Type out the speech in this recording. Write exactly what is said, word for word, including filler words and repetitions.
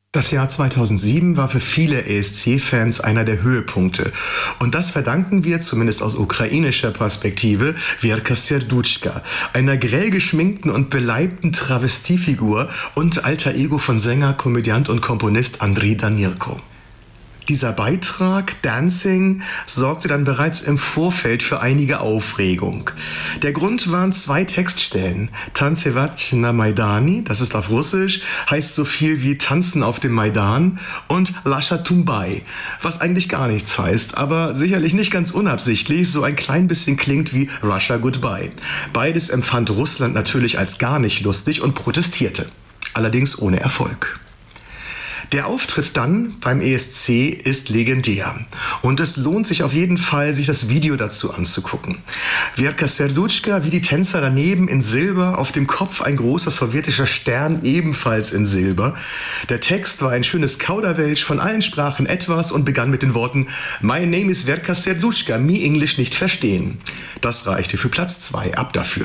Das Jahr zweitausendsieben war für viele E S C-Fans einer der Höhepunkte. Und das verdanken wir, zumindest aus ukrainischer Perspektive, Werka Serduchka, einer grell geschminkten und beleibten Travestiefigur und Alter Ego von Sänger, Komödiant und Komponist Andriy Danilko. Dieser Beitrag, Dancing, sorgte dann bereits im Vorfeld für einige Aufregung. Der Grund waren zwei Textstellen. Tanzevat na Maidani, das ist auf Russisch, heißt so viel wie Tanzen auf dem Maidan, und Lascha Tumbai, was eigentlich gar nichts heißt, aber sicherlich nicht ganz unabsichtlich so ein klein bisschen klingt wie Russia Goodbye. Beides empfand Russland natürlich als gar nicht lustig und protestierte. Allerdings ohne Erfolg. Der Auftritt dann beim E S C ist legendär und es lohnt sich auf jeden Fall, sich das Video dazu anzugucken. Werka Serduchka, wie die Tänzer daneben, in Silber, auf dem Kopf ein großer sowjetischer Stern, ebenfalls in Silber. Der Text war ein schönes Kauderwelsch, von allen sprachen etwas und begann mit den Worten My name is Werka Serduchka, me English nicht verstehen. Das reichte für Platz zwei, ab dafür.